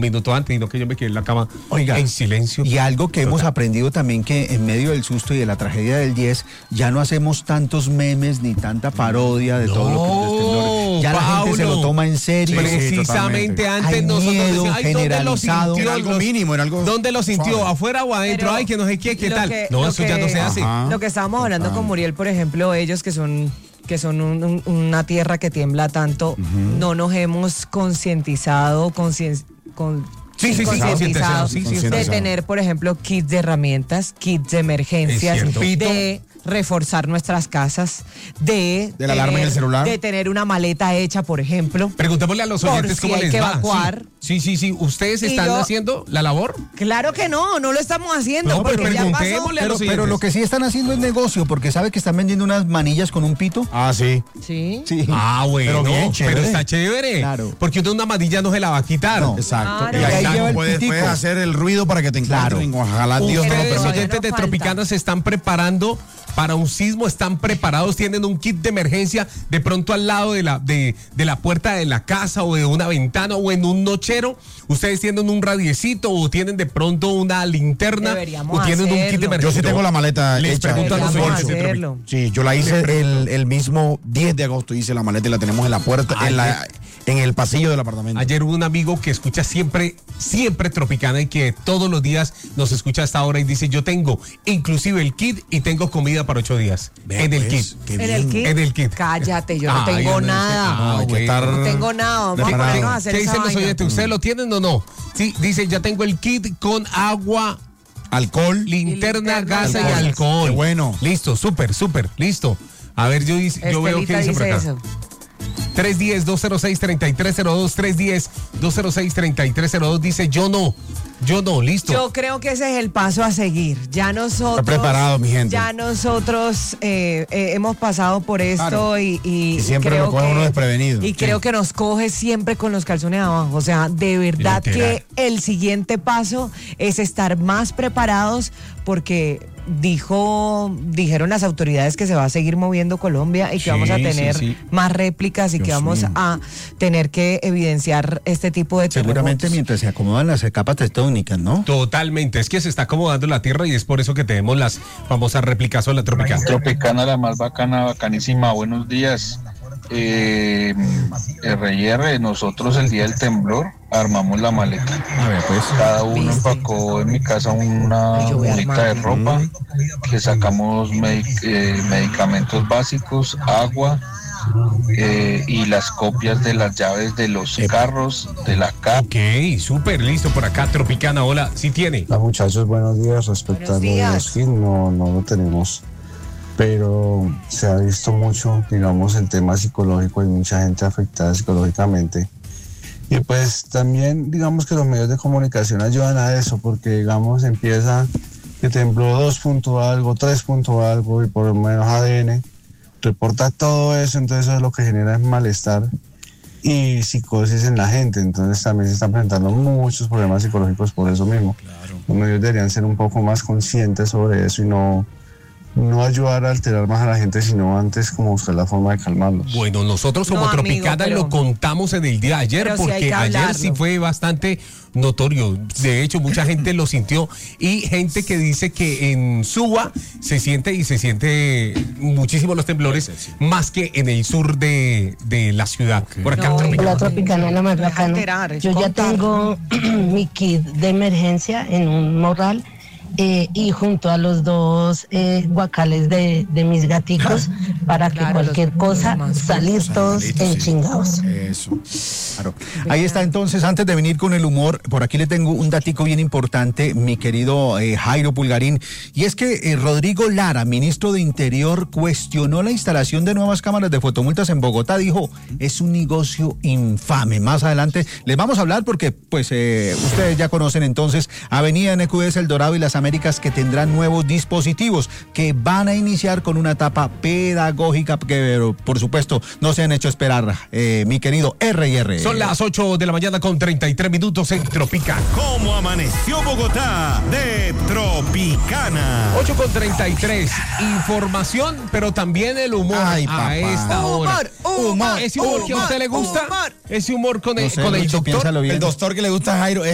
minuto antes y no que yo me quede en la cama. Oiga, en silencio. Y algo que hemos aprendido también, que en medio del susto y de la tragedia del 10, ya no hacemos tantos memes ni tanta parodia de todo lo que es temblor. Ya la gente se lo toma en serio. Precisamente antes hay nosotros miedo decíamos, generalizado. Era algo mínimo, era algo ¿Dónde lo sintió? suave. ¿Afuera o adentro? Pero Ay, que no sé qué tal. No, eso ya no se hace. Lo que estábamos hablando con Muriel, por ejemplo, ellos que son una tierra que tiembla tanto, no nos hemos concientizado, de tener, por ejemplo, kits de herramientas, kits de emergencias, de reforzar nuestras casas, de la alarma en el celular, de tener una maleta hecha, por ejemplo. Preguntémosle a los oyentes cómo les va. Evacuar. Sí. ¿Ustedes están haciendo la labor? Claro que no lo estamos haciendo. No, pero porque ya pasó. preguntémosle a los oyentes. Pero lo que sí están haciendo es negocio, porque sabe que están vendiendo unas manillas con un pito. Ah, sí. Sí. Ah, bueno. Pero bien chévere. Pero está chévere. Claro. Porque una manilla no se la va a quitar. No. Exacto. Claro. Y ahí lleva el puedes pitico. hacer el ruido para que te encuentren. Claro. Ojalá Dios no lo Ustedes, permita. oyentes de falta. Tropicana, se están preparando para un sismo, están preparados, tienen un kit de emergencia de pronto al lado de la puerta de la casa o de una ventana o en un nochero. Ustedes tienen un radiecito o tienen de pronto una linterna Deberíamos o tienen un kit de hacerlo. emergencia. Yo sí tengo la maleta Les hecha. pregunto a los Deberíamos oyentes de hacerlo. Tropicana. Sí, yo la hice el mismo 10 de agosto, hice la maleta y la tenemos en la puerta, en el pasillo del apartamento. Ayer hubo un amigo que escucha siempre Tropicana y que todos los días nos escucha hasta ahora y dice, yo tengo inclusive el kit y tengo comida para 8 días. En el kit. ¿En el kit? En el kit. Cállate, yo no Ay, tengo no, nada. hay que estar No tengo nada. Vamos a ponernos a hacer ¿Qué esa dicen los vaina. oyentes? ¿Ustedes lo tienen o no? Sí, dice, ya tengo el kit con agua, Alcohol. linterna, linterna, gasa y alcohol. alcohol. Qué bueno. Listo, súper, listo. A ver, yo veo Estelita qué dice por acá. eso. 310-206-3302, 310-206-3302, dice, yo no, listo. Yo creo que ese es el paso a seguir. Ya nosotros. Está preparado, mi gente. Ya nosotros hemos pasado por esto Claro. y siempre creo lo coge uno desprevenido. Y Sí. creo que nos coge siempre con los calzones abajo. O sea, de verdad Literal. que el siguiente paso es estar más preparados porque dijeron las autoridades que se va a seguir moviendo Colombia y que Sí, vamos a tener sí. más réplicas y que Dios vamos mío. a tener que evidenciar este tipo de Seguramente terremotos. mientras se acomodan las capas tectónicas, ¿no? Totalmente, es que se está acomodando la tierra y es por eso que tenemos las famosas réplicas o la Tropicana. Tropicana, la más bacana, bacanísima. Buenos días. R&R, nosotros el día del temblor armamos la maleta. A ver, pues. Cada uno ¿Viste? empacó en mi casa una Yo voy a bolita de armar. ropa, que sacamos medicamentos básicos, agua y las copias de las llaves de los carros, de la casa. Ok, súper, listo por acá, Tropicana, hola, sí tiene. Hola muchachos, buenos días. Respecto Buenos a lo de días. los kits, no lo tenemos, pero se ha visto mucho, digamos, el tema psicológico, hay mucha gente afectada psicológicamente. Y pues también, digamos que los medios de comunicación ayudan a eso, porque digamos empieza que tembló 2 punto algo, 3 punto algo, y por lo menos ADN reporta todo eso, entonces eso es lo que genera es malestar y psicosis en la gente, entonces también se están presentando muchos problemas psicológicos por eso mismo. Los medios deberían ser un poco más conscientes sobre eso y no ayudar a alterar más a la gente, sino antes como buscar la forma de calmarlos. Bueno, nosotros como No, amigo, Tropicana pero- lo contamos en el día de ayer, pero sí hay porque que ayer hablarlo. sí fue bastante notorio. De hecho, mucha gente lo sintió y gente que dice que en Suba se siente muchísimo los temblores, más que en el sur de la ciudad. Por acá, No, Tropicana. La Tropicana es la más No es bacana. alterar, es Yo ya contar. tengo mi kit de emergencia en un morral y junto a los 2 guacales de mis gaticos para que Claro, cualquier los cosa más salir todos enchingados. Eso. Claro. Ahí está entonces, antes de venir con el humor, por aquí le tengo un datico bien importante, mi querido Jairo Pulgarín, y es que Rodrigo Lara, ministro de Interior, cuestionó la instalación de nuevas cámaras de fotomultas en Bogotá, dijo, es un negocio infame. Más adelante les vamos a hablar porque pues ustedes ya conocen entonces Avenida NQS El Dorado y Las Américas, que tendrán nuevos dispositivos que van a iniciar con una etapa pedagógica que por supuesto no se han hecho esperar, mi querido R&R. Son las 8 de la mañana con 33 minutos en Tropicana. ¿Cómo amaneció Bogotá? De Tropicana. 8 con 33. Información, pero también el humor. Ay, a papá. esta hora. Humor, Ese humor que a usted le gusta. humor. Ese humor con No el, sé, con el Lucho, doctor. piénsalo bien. El doctor que le gusta a Jairo